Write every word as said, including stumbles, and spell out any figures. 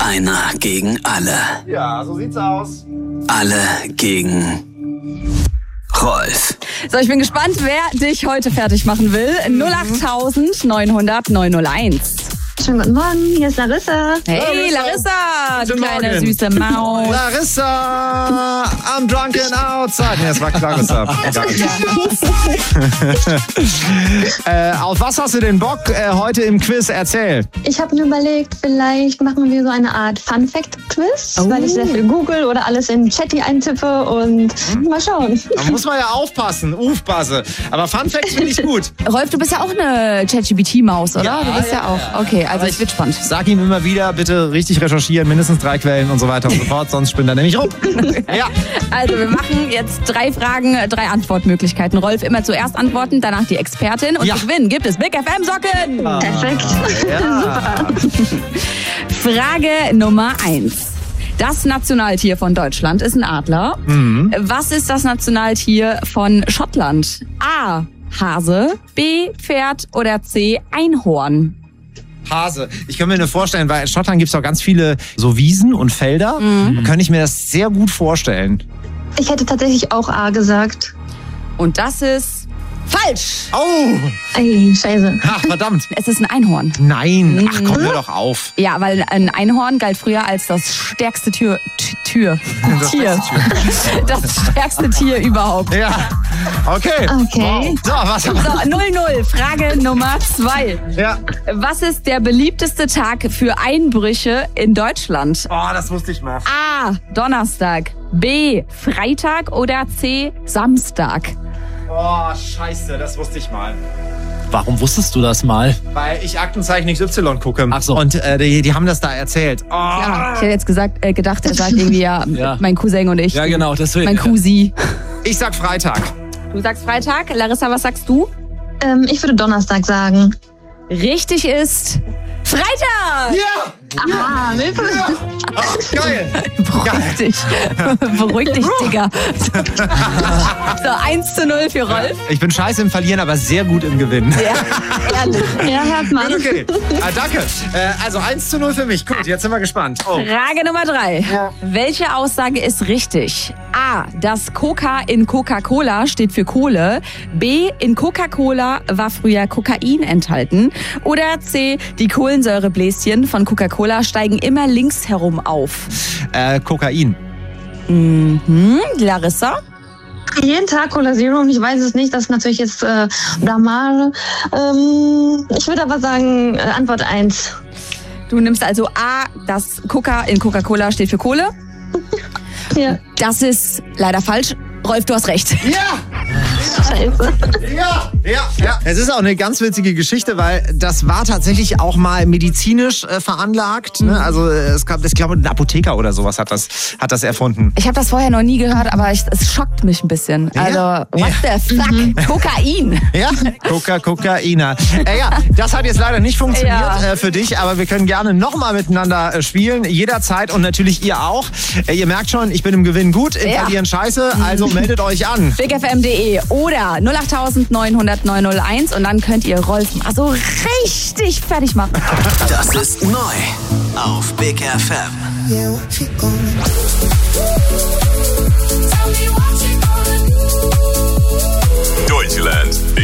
Einer gegen alle. Ja, so sieht's aus. Alle gegen Rolf. So, ich bin gespannt, wer dich heute fertig machen will. null acht neunhundert neunhunderteins. Schönen guten Morgen, hier ist Larissa. Hey Larissa, du kleine Morgen. süße Maus. Larissa, I'm drunk and outside. Nee, das war Clarissa. äh, auf was hast du denn Bock äh, heute im Quiz? Erzähl. Ich habe mir überlegt, vielleicht machen wir so eine Art Fun-Fact-Quiz, Oh. weil ich sehr viel google oder alles in Chatty eintippe und mal schauen. Da muss man ja aufpassen, aufpassen. Aber Fun Facts finde ich gut. Rolf, du bist ja auch eine ChatGPT-Maus, oder? Ja, du bist ja, ja, auch. ja. Okay, also Aber es wird spannend. Sag ihm immer wieder, bitte richtig recherchieren, mindestens drei Quellen und so weiter und so fort, sonst spinnt er nämlich rum. Ja. Also wir machen jetzt drei Fragen, drei Antwortmöglichkeiten. Rolf immer zuerst antworten, danach die Expertin. Und Ja. zu gewinnen gibt es Big F M-Socken. Perfekt. Ja. Frage Nummer eins. Das Nationaltier von Deutschland ist ein Adler. Mhm. Was ist das Nationaltier von Schottland? A. Hase, B. Pferd oder C. Einhorn? Hase. Ich kann mir nur vorstellen, weil in Schottland gibt es auch ganz viele so Wiesen und Felder. Mhm. Da könnte ich mir das sehr gut vorstellen. Ich hätte tatsächlich auch A gesagt. Und das ist falsch. Oh! Ey, scheiße. Ach, verdammt. Es ist ein Einhorn. Nein. Ach, komm mir doch auf. Ja, weil ein Einhorn galt früher als das stärkste Tür, T- Tür, Das Tier. Das stärkste Tier überhaupt. Ja. Okay. Okay. So, was? So, null null. Frage Nummer zwei. Ja. Was ist der beliebteste Tag für Einbrüche in Deutschland? Oh, das wusste ich mal. A. Donnerstag. B. Freitag oder C. Samstag? Oh, scheiße, das wusste ich mal. Warum wusstest du das mal? Weil ich Aktenzeichen X Y gucke. Ach so. Und äh, die, die haben das da erzählt. Oh. Ja, ich hätte jetzt gesagt, äh, gedacht, er sagt irgendwie ja, Ja. mein Cousin und ich. Ja, genau, deswegen. Mein Cousin. Ich sag Freitag. Du sagst Freitag. Larissa, was sagst du? Ähm, ich würde Donnerstag sagen. Richtig ist Freitag! Ja! Ah, Hilfe. Oh, geil! Beruhig dich. Beruhig dich, Digga. So, eins zu null für Rolf. Ich bin scheiße im Verlieren, aber sehr gut im Gewinnen. Ja, ehrlich. Ja, hört man. Gut, okay. Ah, danke. Äh, also eins zu null für mich. Gut, jetzt sind wir gespannt. Oh. Frage Nummer drei. Welche Aussage ist richtig? A. Das Coca in Coca-Cola steht für Kohle. B. In Coca-Cola war früher Kokain enthalten. Oder C. Die Kohlensäurebläschen von Coca-Cola steigen immer links herum auf. Äh, Kokain. Mhm. Larissa? Jeden Tag Cola Zero und ich weiß es nicht. Das ist natürlich jetzt äh, Blamage. Ähm, ich würde aber sagen, äh, Antwort eins. Du nimmst also A. Das Coca in Coca-Cola steht für Kohle. Ja. Das ist leider falsch. Rolf, du hast recht. Ja! Scheiße. Ja, ja, ja. Es ist auch eine ganz witzige Geschichte, weil das war tatsächlich auch mal medizinisch äh, veranlagt. Ne? Also äh, es gab, ich glaube, ein Apotheker oder sowas hat das, hat das erfunden. Ich habe das vorher noch nie gehört, aber ich, es schockt mich ein bisschen. Also, what the fuck? Kokain. Ja, Coca, Kokaina. Äh, ja, das hat jetzt leider nicht funktioniert Ja. äh, für dich, aber wir können gerne nochmal miteinander äh, spielen, jederzeit und natürlich ihr auch. Äh, ihr merkt schon, ich bin im Gewinn gut, im Ja. Verlieren scheiße, also meldet euch an. big f m punkt d e oder null acht neunhundert neunhunderteins und dann könnt ihr Rolf also richtig fertig machen. Das ist neu auf Big F M. Yeah, what you gonna do? Tell me what you gonna do. Deutschland